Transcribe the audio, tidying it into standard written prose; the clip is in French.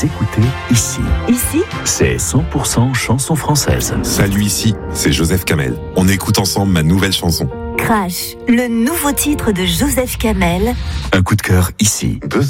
Écoutez ici. Ici, C'est 100% chanson française. Salut, ici, c'est Joseph Kamel. On écoute ensemble ma nouvelle chanson. Crash, le nouveau titre de Joseph Kamel. Un coup de cœur ici. 2